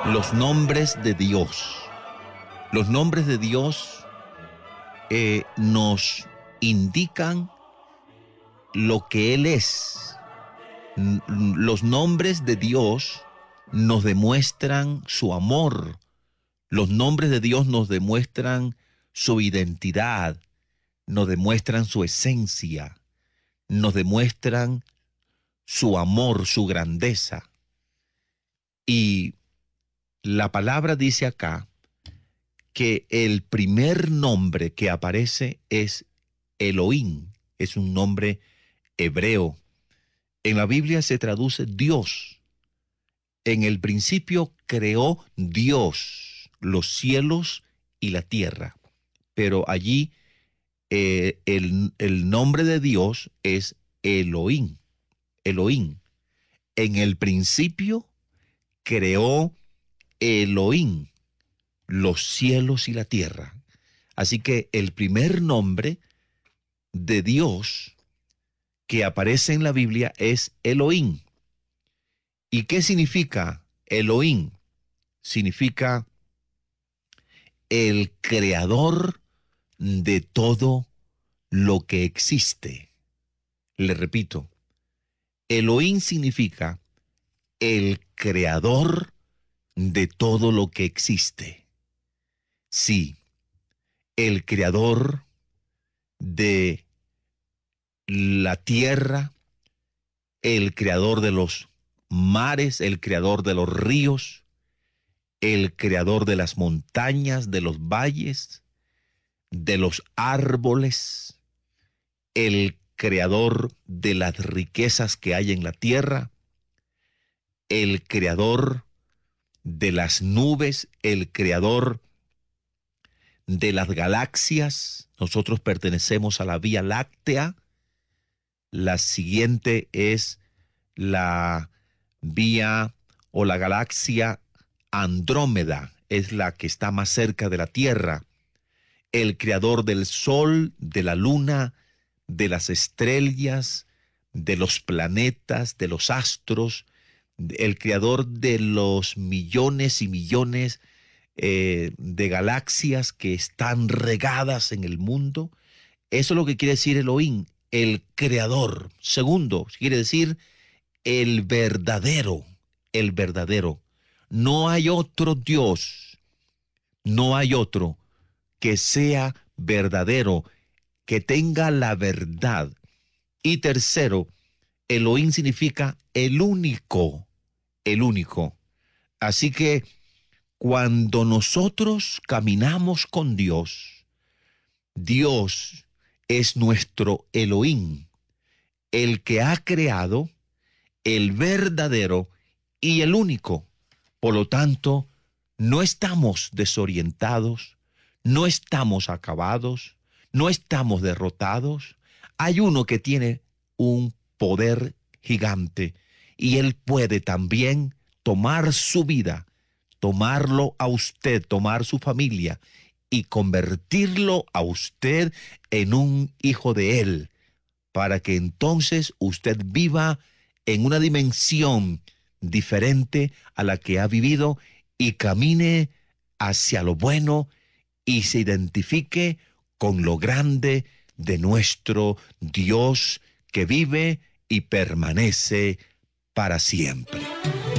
los nombres de Dios. Los nombres de Dios nos indican lo que Él es. Los nombres de Dios nos demuestran su amor. Los nombres de Dios nos demuestran su identidad, nos demuestran su esencia, nos demuestran su amor, su grandeza. Y la palabra dice acá que el primer nombre que aparece es Elohim, es un nombre hebreo. En la Biblia se traduce Dios. En el principio creó Dios los cielos y la tierra, pero allí el nombre de Dios es Elohim. Elohim. En el principio creó Elohim los cielos y la tierra. Así que el primer nombre de Dios que aparece en la Biblia es Elohim. ¿Y qué significa Elohim? Significa el creador de todo lo que existe. Le repito, Elohim significa el creador de todo lo que existe. Sí, el creador de la tierra, el creador de los mares, el creador de los ríos, el creador de las montañas, de los valles, de los árboles, el creador de las riquezas que hay en la tierra, el creador de las nubes, el creador de las galaxias. Nosotros pertenecemos a la Vía Láctea. La siguiente es la vía o la galaxia Andrómeda, es la que está más cerca de la Tierra. El creador del Sol, de la Luna, de las estrellas, de los planetas, de los astros, el creador de los millones y millones de galaxias que están regadas en el mundo. Eso es lo que quiere decir Elohim, el creador. Segundo, quiere decir el verdadero, el verdadero. No hay otro Dios, no hay otro que sea verdadero, que tenga la verdad. Y tercero, Elohim significa el único, el único. Así que cuando nosotros caminamos con Dios, Dios es nuestro Elohim, el que ha creado, el verdadero y el único. Por lo tanto, no estamos desorientados, no estamos acabados, no estamos derrotados. Hay uno que tiene un poder gigante y él puede también tomar su vida, tomarlo a usted, tomar su familia y convertirlo a usted en un hijo de él, para que entonces usted viva en una dimensión diferente a la que ha vivido y camine hacia lo bueno y se identifique con lo grande de nuestro Dios que vive y permanece para siempre.